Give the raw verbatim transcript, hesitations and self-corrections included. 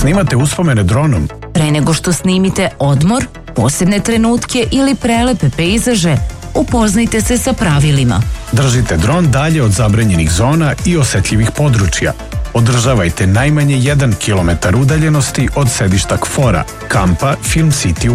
Snimate uspomene dronom? Pre nego što snimite odmor, posebne trenutke ili prelepe pejzaže, upoznajte se sa pravilima. Držite dron dalje od zabranjenih zona i osetljivih područja. Održavajte najmanje jedan kilometar udaljenosti od sedišta KFOR-a, kampa Film City u